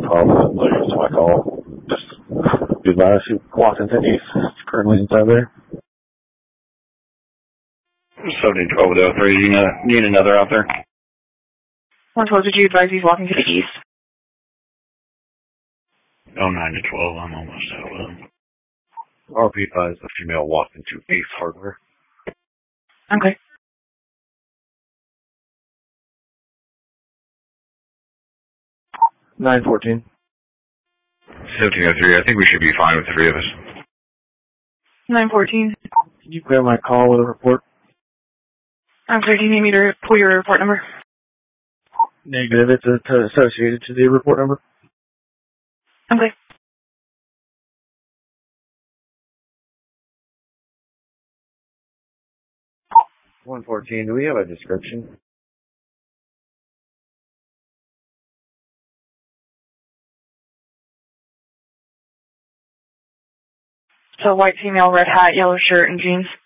12, please, my call. Just be advised she walked into East. It's currently inside there. 7012 to 03, you need another out there? 112, did you advise he's walking to the east? 09 to 12, I'm almost out with him. RP advised the female walked into Ace Hardware. Okay. $914. 1703, I think we should be fine with the three of us. 914. Can you clear my call with a report? I'm sorry, do you need me to pull your report number? Negative. It's associated to the report number. Okay. $114. Do we have a description? So white female, red hat, yellow shirt, and jeans.